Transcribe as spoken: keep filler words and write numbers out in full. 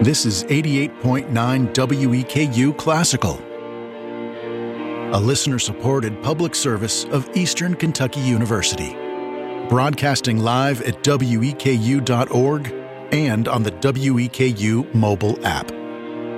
This is eighty-eight point nine W E K U Classical, a listener-supported public service of Eastern Kentucky University. Broadcasting live at W E K U dot org and on the W E K U mobile app.